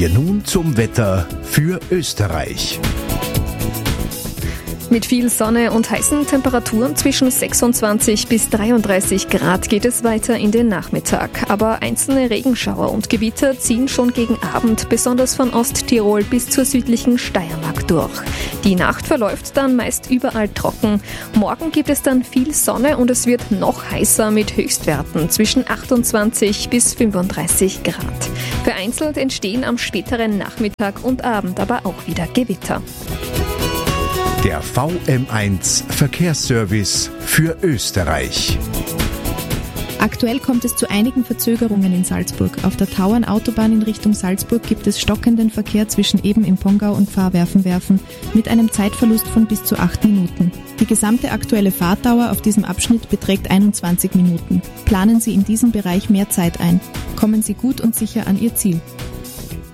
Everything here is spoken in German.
wir nun zum Wetter für Österreich. Mit viel Sonne und heißen Temperaturen zwischen 26 bis 33 Grad geht es weiter in den Nachmittag. Aber einzelne Regenschauer und Gewitter ziehen schon gegen Abend, besonders von Osttirol bis zur südlichen Steiermark durch. Die Nacht verläuft dann meist überall trocken. Morgen gibt es dann viel Sonne und es wird noch heißer mit Höchstwerten zwischen 28 bis 35 Grad. Vereinzelt entstehen am späteren Nachmittag und Abend aber auch wieder Gewitter. Der VM1 Verkehrsservice für Österreich. Aktuell kommt es zu einigen Verzögerungen in Salzburg. Auf der Tauernautobahn in Richtung Salzburg gibt es stockenden Verkehr zwischen Eben im Pongau und Pfarrwerfenwerfen mit einem Zeitverlust von bis zu 8 Minuten. Die gesamte aktuelle Fahrtdauer auf diesem Abschnitt beträgt 21 Minuten. Planen Sie in diesem Bereich mehr Zeit ein. Kommen Sie gut und sicher an Ihr Ziel.